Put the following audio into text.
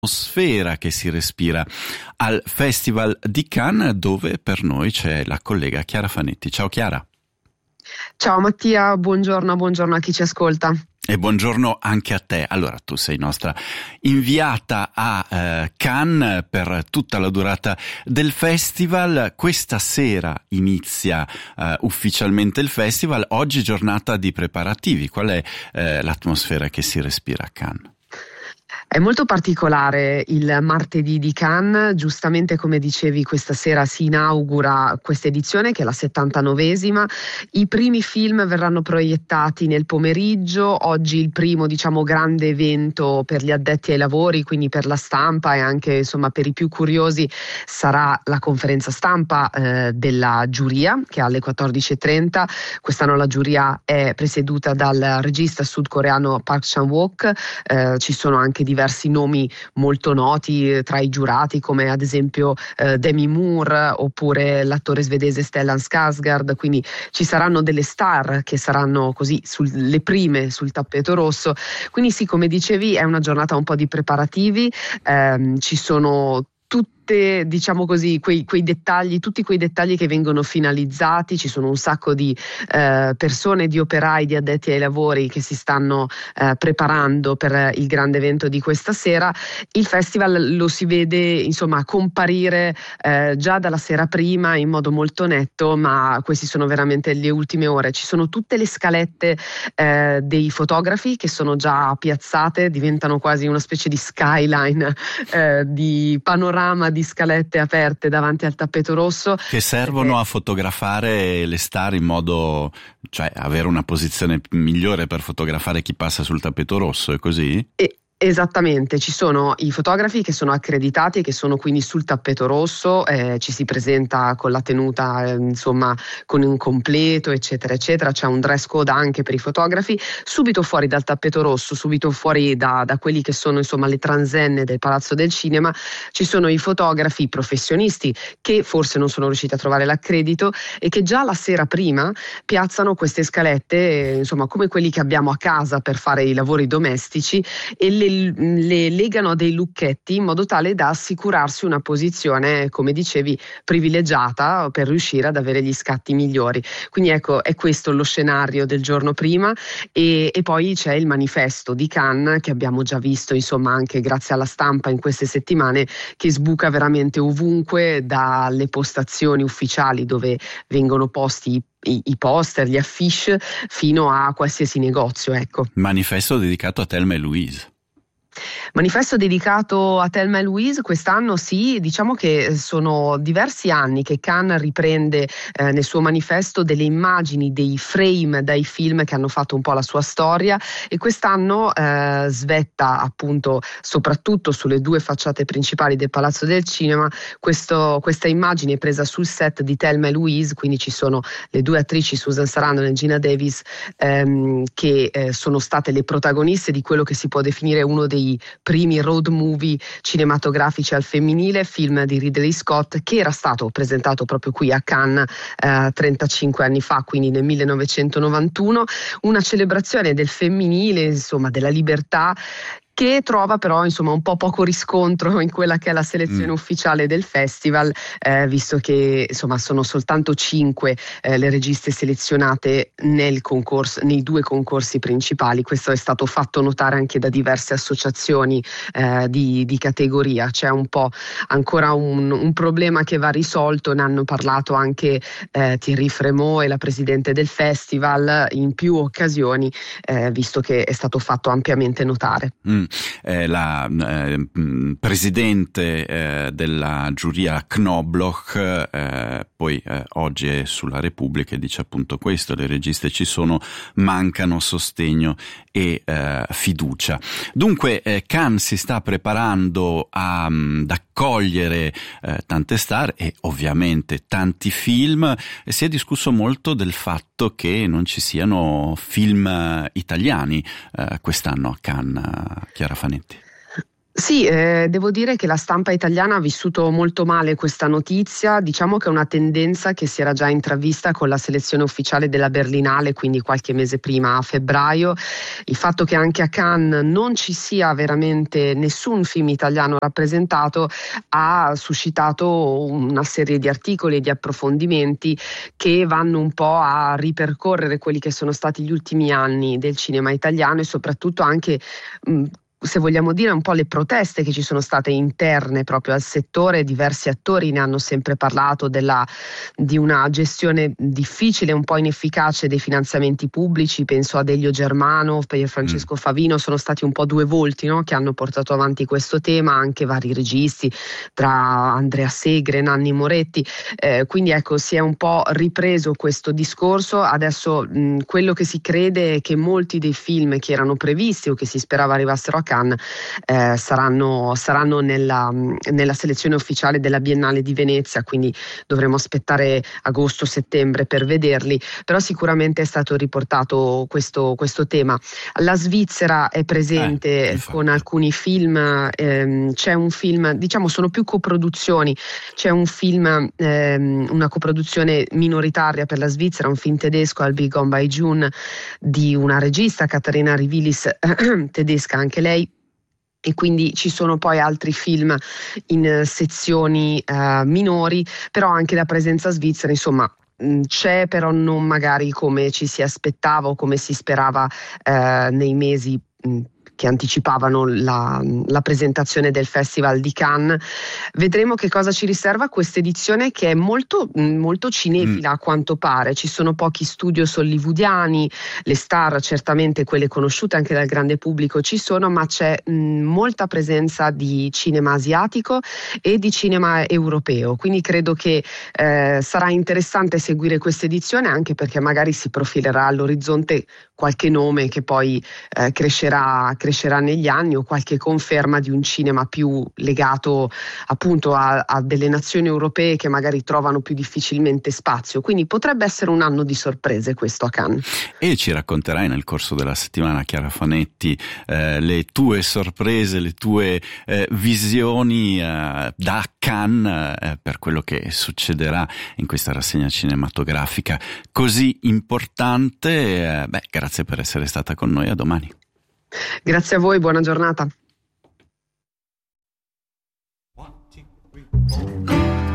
L'atmosfera che si respira al Festival di Cannes, dove per noi c'è la collega Chiara Fanetti. Ciao Chiara. Ciao Mattia, buongiorno a chi ci ascolta. E buongiorno anche a te. Allora, tu sei nostra inviata a Cannes per tutta la durata del festival. Questa sera inizia ufficialmente il festival. Oggi giornata di preparativi. Qual è l'atmosfera che si respira a Cannes? È molto particolare il martedì di Cannes, giustamente come dicevi questa sera si inaugura questa edizione che è la 79esima, i primi film verranno proiettati nel pomeriggio, oggi il primo grande evento per gli addetti ai lavori, quindi per la stampa e anche per i più curiosi sarà la conferenza stampa della giuria che è alle 14:30, quest'anno la giuria è presieduta dal regista sudcoreano Park Chan-wook, ci sono anche diversi nomi molto noti tra i giurati come ad esempio Demi Moore oppure l'attore svedese Stellan Skarsgård, quindi ci saranno delle star che saranno così le prime sul tappeto rosso, quindi sì, come dicevi è una giornata un po' di preparativi, ci sono quei dettagli, tutti quei dettagli che vengono finalizzati, ci sono un sacco di persone, di operai, di addetti ai lavori che si stanno preparando per il grande evento di questa sera. Il festival lo si vede comparire già dalla sera prima in modo molto netto, ma queste sono veramente le ultime ore. Ci sono tutte le scalette dei fotografi che sono già piazzate, diventano quasi una specie di skyline di panorama di scalette aperte davanti al tappeto rosso che servono a fotografare le star in modo, avere una posizione migliore per fotografare chi passa sul tappeto rosso, è così? Esattamente, ci sono i fotografi che sono accreditati, che sono quindi sul tappeto rosso, ci si presenta con la tenuta, con un completo, eccetera, eccetera. C'è un dress code anche per i fotografi. Subito fuori dal tappeto rosso, subito fuori da quelli che sono le transenne del Palazzo del Cinema, ci sono i fotografi professionisti che forse non sono riusciti a trovare l'accredito e che già la sera prima piazzano queste scalette, come quelli che abbiamo a casa per fare i lavori domestici e le legano a dei lucchetti in modo tale da assicurarsi una posizione, come dicevi, privilegiata per riuscire ad avere gli scatti migliori. Quindi ecco, è questo lo scenario del giorno prima e poi c'è il manifesto di Cannes che abbiamo già visto anche grazie alla stampa in queste settimane, che sbuca veramente ovunque, dalle postazioni ufficiali dove vengono posti i poster, gli affiche, fino a qualsiasi negozio. Ecco. Manifesto dedicato a Thelma e Louise. Manifesto dedicato a Thelma e Louise, quest'anno sì, diciamo che sono diversi anni che Cannes riprende nel suo manifesto delle immagini, dei frame dai film che hanno fatto un po' la sua storia, e quest'anno svetta appunto soprattutto sulle due facciate principali del Palazzo del Cinema questa immagine presa sul set di Thelma e Louise, quindi ci sono le due attrici Susan Sarandon e Geena Davis che sono state le protagoniste di quello che si può definire uno dei primi road movie cinematografici al femminile, film di Ridley Scott, che era stato presentato proprio qui a Cannes 35 anni fa, quindi nel 1991, una celebrazione del femminile, della libertà, che trova però un po' poco riscontro in quella che è la selezione ufficiale del festival, visto che sono soltanto 5 le registe selezionate nei due concorsi principali. Questo è stato fatto notare anche da diverse associazioni di categoria. C'è un po' ancora un problema che va risolto, ne hanno parlato anche Thierry Frémaux e la presidente del festival in più occasioni, visto che è stato fatto ampiamente notare. La presidente della giuria Knobloch poi oggi è sulla Repubblica e dice appunto questo: le registe ci sono, mancano sostegno e fiducia. Dunque Cannes si sta preparando ad accogliere tante star e ovviamente tanti film. Si è discusso molto del fatto che non ci siano film italiani quest'anno a Cannes. Chiara Fanetti. Sì, devo dire che la stampa italiana ha vissuto molto male questa notizia. Diciamo che è una tendenza che si era già intravista con la selezione ufficiale della Berlinale, quindi qualche mese prima, a febbraio. Il fatto che anche a Cannes non ci sia veramente nessun film italiano rappresentato ha suscitato una serie di articoli e di approfondimenti che vanno un po' a ripercorrere quelli che sono stati gli ultimi anni del cinema italiano e soprattutto anche se vogliamo dire un po' le proteste che ci sono state interne proprio al settore. Diversi attori ne hanno sempre parlato di una gestione difficile, un po' inefficace dei finanziamenti pubblici. Penso ad Elio Germano, Francesco Favino, sono stati un po' due volti, no? Che hanno portato avanti questo tema, anche vari registi, tra Andrea Segre, Nanni Moretti, quindi ecco, si è un po' ripreso questo discorso. Adesso quello che si crede è che molti dei film che erano previsti o che si sperava arrivassero a Cannes saranno nella selezione ufficiale della Biennale di Venezia, quindi dovremo aspettare agosto-settembre per vederli, però sicuramente è stato riportato questo tema. La Svizzera è presente con alcuni film, c'è un film, diciamo sono più coproduzioni, c'è un film, una coproduzione minoritaria per la Svizzera, un film tedesco, I'll Be Gone by June, di una regista, Katharina Rivilis, tedesca anche lei. E quindi ci sono poi altri film in sezioni minori, però anche la presenza svizzera, insomma, c'è, però non magari come ci si aspettava o come si sperava nei mesi che anticipavano la presentazione del Festival di Cannes. Vedremo che cosa ci riserva questa edizione, che è molto, molto cinefila a quanto pare. Ci sono pochi studios hollywoodiani, le star certamente quelle conosciute anche dal grande pubblico ci sono, ma c'è molta presenza di cinema asiatico e di cinema europeo, quindi credo che sarà interessante seguire questa edizione, anche perché magari si profilerà all'orizzonte qualche nome che poi crescerà negli anni, o qualche conferma di un cinema più legato appunto a delle nazioni europee che magari trovano più difficilmente spazio. Quindi potrebbe essere un anno di sorprese questo a Cannes. E ci racconterai nel corso della settimana, Chiara Fanetti, le tue sorprese, le tue visioni da Cannes per quello che succederà in questa rassegna cinematografica così importante. Grazie per essere stata con noi, a domani. Grazie a voi, buona giornata. 1, 2, 3, 4.